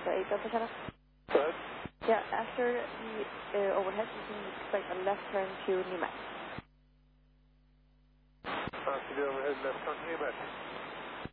Delta 8 Delta Channel. Go ahead. Yeah, after the overhead, you can expect a left turn to New Mex. After the overhead, left turn to New Mex.